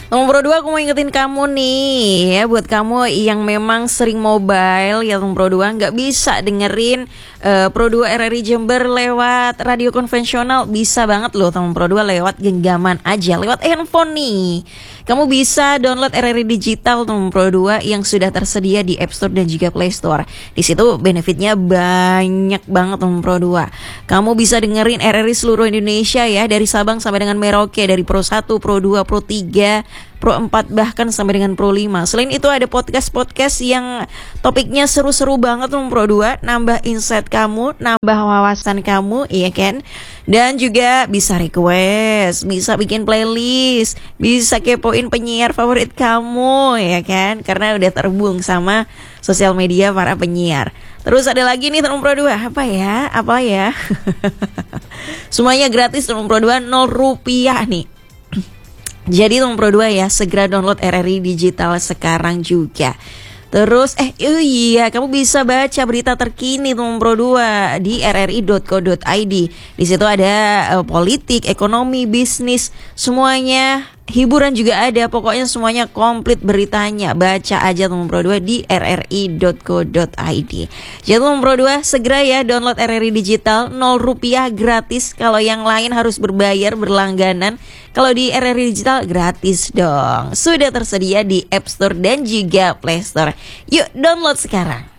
Nomor 2 aku mau ingetin kamu nih ya, buat kamu yang memang sering mobile ya Pro 2 nggak bisa dengerin Pro 2 RRI Jember lewat radio konvensional, bisa banget loh Pro 2 lewat genggaman aja, lewat handphone nih. Kamu bisa download RRI Digital Pro 2 yang sudah tersedia di App Store dan juga Play Store. Di situ benefitnya banyak banget Pro 2. Kamu bisa dengerin RRI seluruh Indonesia ya, dari Sabang sampai dengan Merauke, dari Pro 1, Pro 2, Pro 3, Pro 4 bahkan sampai dengan Pro 5. Selain itu ada podcast-podcast yang topiknya seru-seru banget Pro 2, nambah insight kamu, nambah wawasan kamu, iya kan? Dan juga bisa request, bisa bikin playlist, bisa kepoin penyiar favorit kamu, ya kan? Karena udah terhubung sama sosial media para penyiar. Terus ada lagi nih Pro 2, apa ya? Semuanya gratis Pro 2, 0 rupiah nih. Jadi Pro 2 ya, segera download RRI Digital sekarang juga. Terus iya, kamu bisa baca berita terkini Pro 2 di rri.co.id. Di situ ada politik, ekonomi, bisnis, semuanya. Hiburan juga ada, pokoknya semuanya komplit beritanya. Baca aja Pro 2 di rri.co.id. Jadi Pro 2 segera ya download RRI Digital, 0 rupiah gratis. Kalau yang lain harus berbayar, berlangganan. Kalau di RRI Digital gratis dong. Sudah tersedia di App Store dan juga Play Store. Yuk download sekarang.